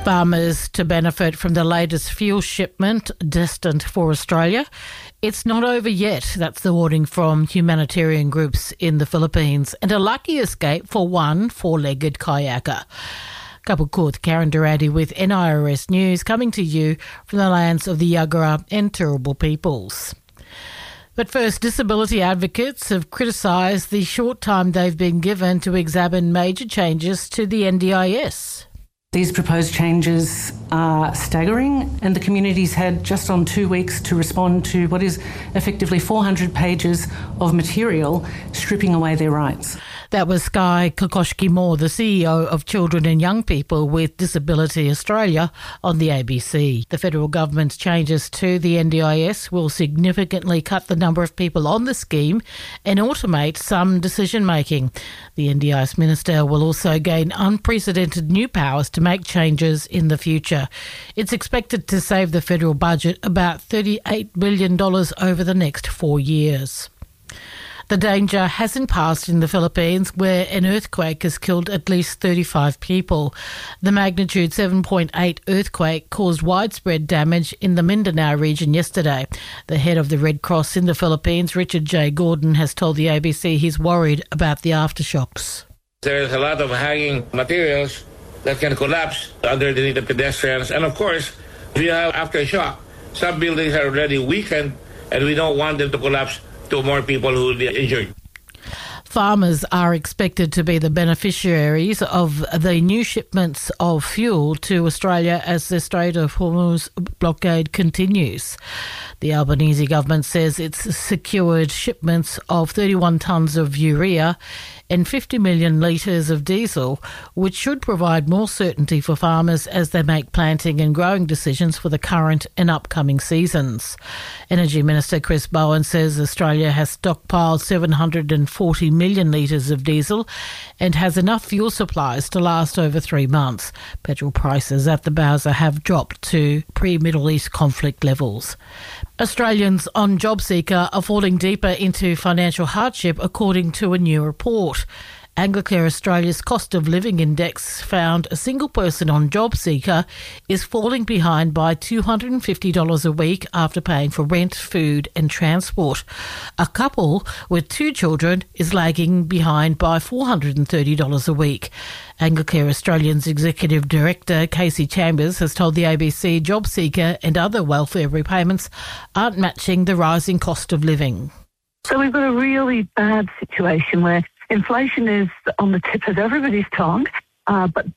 Farmers to benefit from the latest fuel shipment destined for Australia. It's not over yet. That's the warning from humanitarian groups in the Philippines. And a lucky escape for one four-legged kayaker. Coupled with Karen Durante with NIRS News, coming to you from the lands of the Yagara and Turrbal peoples. But first, disability advocates have criticised the short time they've been given to examine major changes to the NDIS. These proposed changes are staggering, and the community's had just on 2 weeks to respond to what is effectively 400 pages of material stripping away their rights. That was Sky Kokoschki-Moore, the CEO of Children and Young People with Disability Australia, on the ABC. The federal government's changes to the NDIS will significantly cut the number of people on the scheme and automate some decision-making. The NDIS minister will also gain unprecedented new powers to make changes in the future. It's expected to save the federal budget about $38 billion over the next 4 years. The danger hasn't passed in the Philippines, where an earthquake has killed at least 35 people. The magnitude 7.8 earthquake caused widespread damage in the Mindanao region yesterday. The head of the Red Cross in the Philippines, Richard J. Gordon, has told the ABC he's worried about the aftershocks. There's a lot of hanging materials that can collapse underneath the pedestrians. And of course, we have aftershock. Some buildings are already weakened, and we don't want them to collapse to more people who will be injured. Farmers are expected to be the beneficiaries of the new shipments of fuel to Australia as the Strait of Hormuz blockade continues. The Albanese government says it's secured shipments of 31 tonnes of urea and 50 million litres of diesel, which should provide more certainty for farmers as they make planting and growing decisions for the current and upcoming seasons. Energy Minister Chris Bowen says Australia has stockpiled 740 million litres of diesel and has enough fuel supplies to last over 3 months. Petrol prices at the Bowser have dropped to pre-Middle East conflict levels. Australians on JobSeeker are falling deeper into financial hardship, according to a new report. Anglicare Australia's cost of living index found a single person on JobSeeker is falling behind by $250 a week after paying for rent, food and transport. A couple with 2 children is lagging behind by $430 a week. Anglicare Australian's Executive Director, Casey Chambers, has told the ABC JobSeeker and other welfare repayments aren't matching the rising cost of living. So we've got a really bad situation where inflation is on the tip of everybody's tongue, but